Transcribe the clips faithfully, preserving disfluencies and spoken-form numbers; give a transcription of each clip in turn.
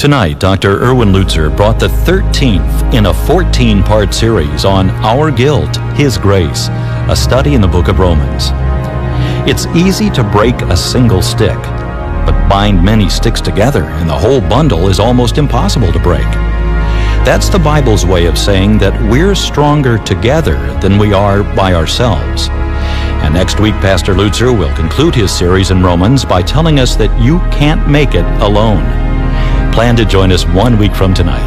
Tonight, Doctor Erwin Lutzer brought the thirteenth in a fourteen-part series on Our Guilt, His Grace, a study in the book of Romans. It's easy to break a single stick, but bind many sticks together and the whole bundle is almost impossible to break. That's the Bible's way of saying that we're stronger together than we are by ourselves. And next week, Pastor Lutzer will conclude his series in Romans by telling us that you can't make it alone. Plan to join us one week from tonight.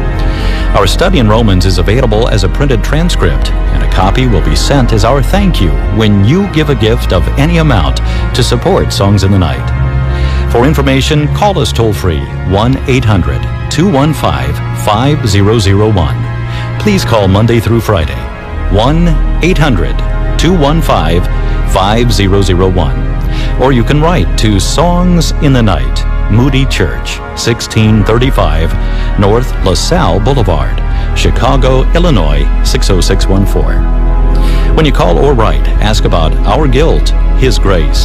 Our study in Romans is available as a printed transcript, and a copy will be sent as our thank you when you give a gift of any amount to support Songs in the Night. For information, call us toll-free one eight hundred, two one five, five zero zero one. Please call Monday through Friday, one eight hundred, two one five, five zero zero one. Or you can write to Songs in the Night, Moody Church, sixteen thirty-five North LaSalle Boulevard, Chicago, Illinois, six oh six one four. When you call or write, ask about Our Guilt, His Grace.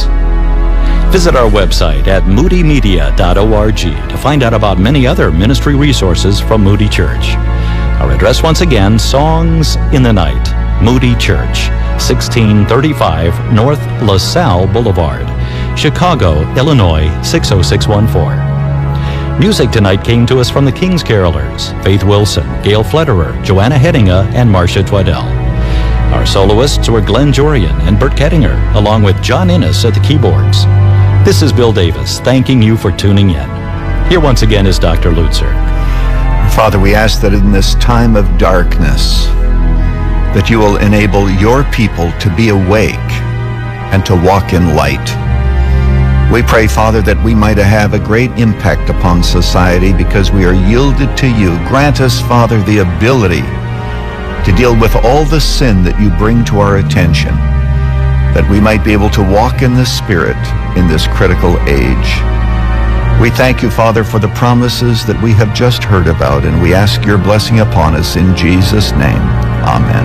Visit our website at moody media dot org to find out about many other ministry resources from Moody Church. Our address once again, Songs in the Night, Moody Church, sixteen thirty-five North LaSalle Boulevard, Chicago, Illinois, six oh six one four. Music tonight came to us from the King's Carolers, Faith Wilson, Gail Flederer, Joanna Hedinga, and Marcia Twaddell. Our soloists were Glenn Jorian and Bert Kettinger, along with John Innes at the keyboards. This is Bill Davis, thanking you for tuning in. Here once again is Doctor Lutzer. Father, we ask that in this time of darkness, that you will enable your people to be awake and to walk in light. We pray, Father, that we might have a great impact upon society because we are yielded to you. Grant us, Father, the ability to deal with all the sin that you bring to our attention, that we might be able to walk in the Spirit in this critical age. We thank you, Father, for the promises that we have just heard about, and we ask your blessing upon us in Jesus' name. Amen.